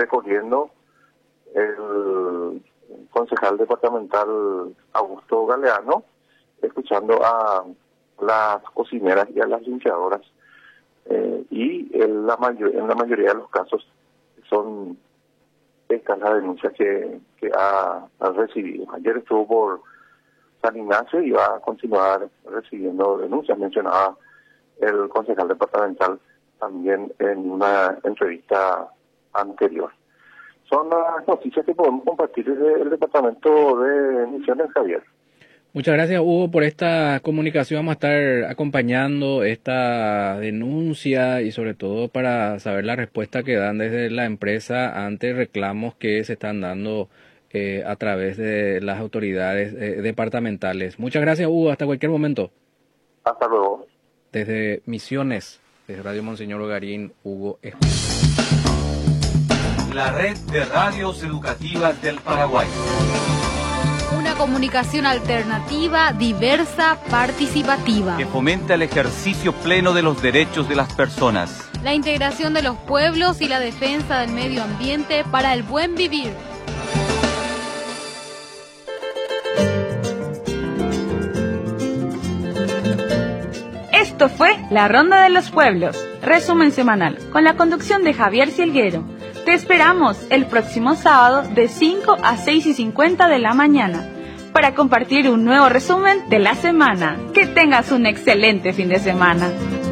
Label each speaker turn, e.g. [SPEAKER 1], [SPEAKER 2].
[SPEAKER 1] recorriendo el concejal departamental Augusto Galeano, escuchando a las cocineras y a las limpiadoras, y en la mayoría de los casos son estas las denuncias que ha recibido. Ayer estuvo por San Ignacio y va a continuar recibiendo denuncias, mencionaba el concejal departamental también en una entrevista anterior. Son las noticias que podemos compartir desde el departamento de Misiones, Javier.
[SPEAKER 2] Muchas gracias, Hugo, por esta comunicación. Vamos a estar acompañando esta denuncia y sobre todo para saber la respuesta que dan desde la empresa ante reclamos que se están dando a través de las autoridades departamentales. Muchas gracias, Hugo. Hasta cualquier momento.
[SPEAKER 1] Hasta luego.
[SPEAKER 2] Desde Misiones, desde Radio Monseñor Ogarín, Hugo Espino.
[SPEAKER 3] La red de radios educativas del Paraguay.
[SPEAKER 4] Una comunicación alternativa, diversa, participativa.
[SPEAKER 3] Que fomenta el ejercicio pleno de los derechos de las personas.
[SPEAKER 4] La integración de los pueblos y la defensa del medio ambiente para el buen vivir.
[SPEAKER 5] Esto fue La Ronda de los Pueblos, resumen semanal, con la conducción de Javier Silguero. Te esperamos el próximo sábado de 5 a 6:50 de la mañana para compartir un nuevo resumen de la semana. Que tengas un excelente fin de semana.